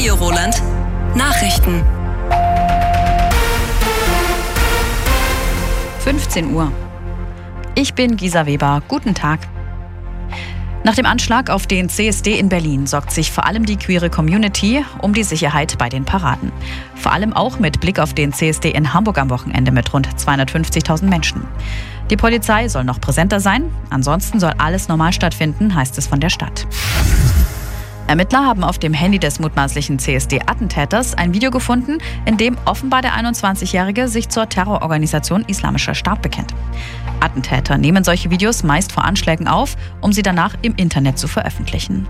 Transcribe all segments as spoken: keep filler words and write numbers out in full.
Radio Roland. Nachrichten. fünfzehn Uhr. Ich bin Gisa Weber. Guten Tag. Nach dem Anschlag auf den C S D in Berlin sorgt sich vor allem die queere Community um die Sicherheit bei den Paraden. Vor allem auch mit Blick auf den C S D in Hamburg am Wochenende mit rund zweihundertfünfzigtausend Menschen. Die Polizei soll noch präsenter sein, ansonsten soll alles normal stattfinden, heißt es von der Stadt. Ermittler haben auf dem Handy des mutmaßlichen C S D-Attentäters ein Video gefunden, in dem offenbar der einundzwanzigjährige sich zur Terrororganisation Islamischer Staat bekennt. Attentäter nehmen solche Videos meist vor Anschlägen auf, um sie danach im Internet zu veröffentlichen.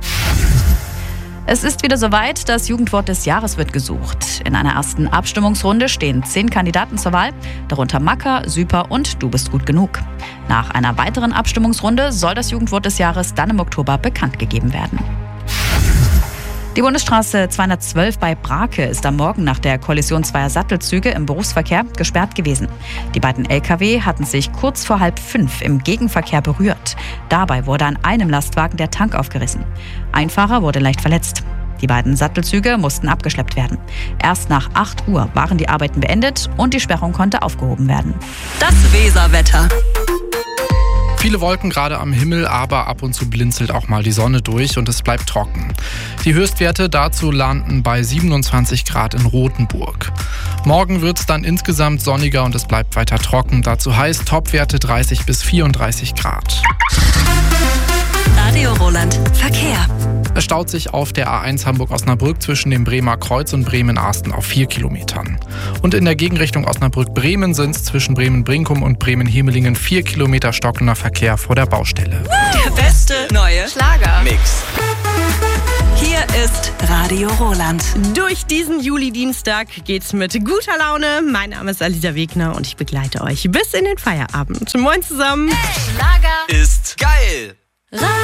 Es ist wieder soweit, das Jugendwort des Jahres wird gesucht. In einer ersten Abstimmungsrunde stehen zehn Kandidaten zur Wahl, darunter Macker, Süper und Du bist gut genug. Nach einer weiteren Abstimmungsrunde soll das Jugendwort des Jahres dann im Oktober bekannt gegeben werden. Die Bundesstraße zweihundertzwölf bei Brake ist am Morgen nach der Kollision zweier Sattelzüge im Berufsverkehr gesperrt gewesen. Die beiden L K W hatten sich kurz vor halb fünf im Gegenverkehr berührt. Dabei wurde an einem Lastwagen der Tank aufgerissen. Ein Fahrer wurde leicht verletzt. Die beiden Sattelzüge mussten abgeschleppt werden. Erst nach acht Uhr waren die Arbeiten beendet und die Sperrung konnte aufgehoben werden. Das Weserwetter. Viele Wolken gerade am Himmel, aber ab und zu blinzelt auch mal die Sonne durch und es bleibt trocken. Die Höchstwerte dazu landen bei siebenundzwanzig Grad in Rothenburg. Morgen wird es dann insgesamt sonniger und es bleibt weiter trocken. Dazu heiß Topwerte dreißig bis vierunddreißig Grad. Radio Roland. Verkehr. Es staut sich auf der A eins Hamburg-Osnabrück zwischen dem Bremer Kreuz und Bremen-Arsten auf vier Kilometern. Und in der Gegenrichtung Osnabrück-Bremen sind es zwischen Bremen-Brinkum und Bremen-Hemelingen vier Kilometer stockender Verkehr vor der Baustelle. Der beste neue Schlager-Mix. Hier ist Radio Roland. Durch diesen Juli-Dienstag geht's mit guter Laune. Mein Name ist Alisa Wegner und ich begleite euch bis in den Feierabend. Moin zusammen. Schlager ist geil.